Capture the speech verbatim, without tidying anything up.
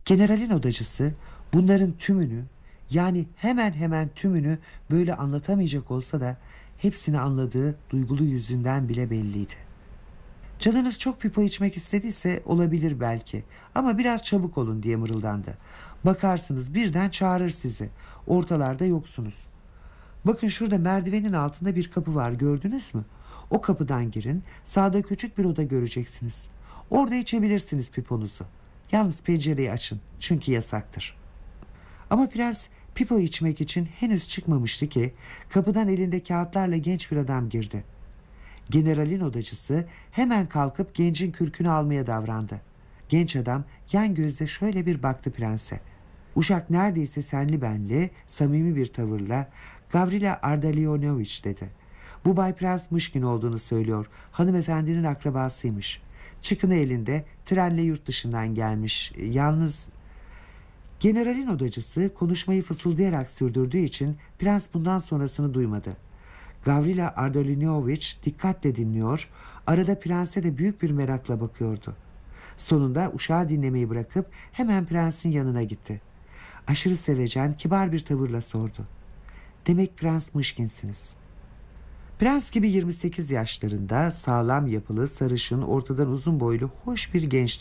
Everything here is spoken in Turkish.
Generalin odacısı bunların tümünü, yani hemen hemen tümünü böyle anlatamayacak olsa da hepsini anladığı duygulu yüzünden bile belliydi. Canınız çok pipo içmek istediyse olabilir belki, ama biraz çabuk olun diye mırıldandı. Bakarsınız birden çağırır sizi. Ortalarda yoksunuz. Bakın, şurada merdivenin altında bir kapı var, gördünüz mü? O kapıdan girin, sağda küçük bir oda göreceksiniz. Orada içebilirsiniz piponuzu. Yalnız pencereyi açın, çünkü yasaktır. Ama prens pipo içmek için henüz çıkmamıştı ki kapıdan elinde kağıtlarla genç bir adam girdi. Generalin odacısı hemen kalkıp gencin kürkünü almaya davrandı. Genç adam yan gözle şöyle bir baktı prense. Uşak neredeyse senli benli, samimi bir tavırla "Gavrila Ardalionovich" dedi. "Bu Bay Prens Mışkin olduğunu söylüyor. Hanımefendinin akrabasıymış. Çıkını elinde, trenle yurt dışından gelmiş. Yalnız..." Generalin odacısı konuşmayı fısıldayarak sürdürdüğü için prens bundan sonrasını duymadı. Gavrila Ardalionovich dikkatle dinliyor, arada prense de büyük bir merakla bakıyordu. Sonunda uşağı dinlemeyi bırakıp hemen prensin yanına gitti. Aşırı sevecen, kibar bir tavırla sordu. "Demek Prens Mışkin'siniz." Prens gibi yirmi sekiz yaşlarında, sağlam yapılı, sarışın, ortadan uzun boylu, hoş bir genç.